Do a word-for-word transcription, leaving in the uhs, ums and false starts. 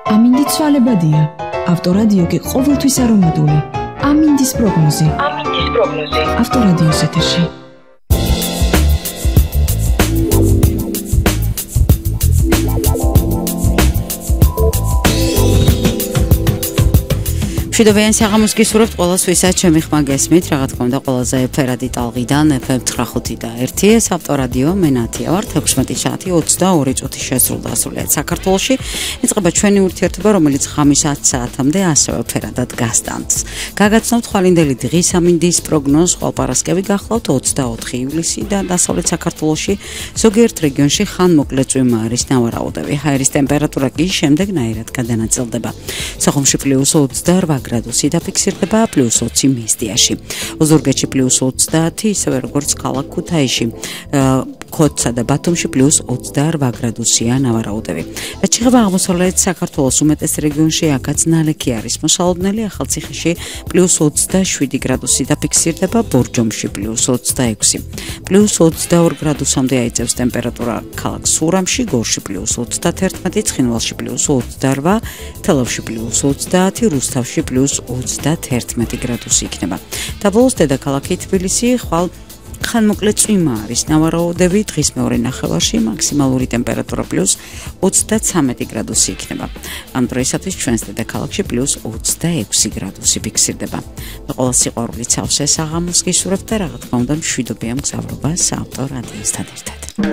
ამინდი ცვალებადია. ავტორადიო კი ყოველთვის არომატული. ამინდის პროგნოზი. ამინდის პროგნოზი. ავტორადიოს ეთერში. მშვიდობიან საღამოს გისურვებთ ყველას, ვისაც ჩემი ხმა გესმით, რა თქმა უნდა, ყველაზე ეფერადი ტალღიდან ეფ ემ ცხრა ხუთი და ერთი ეს ავტორადიო მე ნათია ვარ. ექვსმეტი საათი ოცდაორი წუთი შესრულდა სრულიად საქართველოში. იწყება ჩვენი ურთიერთობა, რომელიც ღამის ათ საათამდე ასევე ეფერადად გასტანს. გაგაცნობთ ხვალინდელი დღის ამინდის პროგნოზს, ხვალპარასკევი გახლავთ ოცდაოთხი ივლისი და დასავლეთ საქართველოში ზოგიერთ რეგიონში ხანმოკლე წვიმა არის ნავარაუდები. ჰაერის ტემპერატურა კი შემდეგნაირად გადანაწილდება. სოხუმში პლუს ოცდაორ გრადუსი დაფიქსირდება პლუს ოცი მესტიაში. ოზურგეთში პლუს ოცდაათი, ისევე როგორც ქალაქ ქუთაისში, ქოთსა და ბათუმში პლუს ოცდაორ გრადუსია ნავარაუდები. რაც შეეხება აღმოსავლეთ საქართველოს უმეტეს რეგიონში, აქაც ნალექი არის მოსალოდნელი, ახალციხეში პლუს ოცდაშვიდი გრადუსი დაფიქსირდება, ბორჯომში პლუს ოცდაექვსი. პლუს ოცდაორ გრადუსამდე აიწევს ტემპერატურა ქალაქ სურამში, გორში პლუს ოცდათერთმეტი, ცხინვალში პლუს ოცდაორ, თელავში პლუს ოცდაათი, რუსთავში პლუს ოცდათერთმეტი გრადუსი იქნება. დაბოლოს დედაქალაქი თბილისი ხვალ ხანმოკლე წვიმა არის ნავარაუდები, დღის მეორე ნახევარში მაქსიმალური ტემპერატურა პლუს ოცდაცამეტი გრადუსი იქნება. ამ დროისათვის ჩვენს დედაქალაქში პლუს ოცდაექვსი გრადუსი ფიქსირდება. ყველა სიყვარულით სავსე საღამოს გისურვებთ და რა თქმა უნდა მშვიდობიან მგზავრობას ავტორადიოსთან ერთად.